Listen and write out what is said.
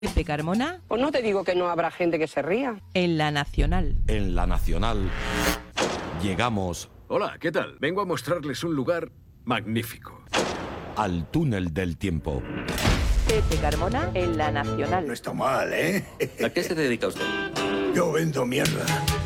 Pepe Carmona. Pues no te digo que no habrá gente que se ría. En La Nacional. En La Nacional llegamos... Hola, ¿qué tal? Vengo a mostrarles un lugar magnífico. Al túnel del tiempo. Pepe Carmona en La Nacional. No está mal, ¿eh? ¿A qué se dedica usted? Yo vendo mierda.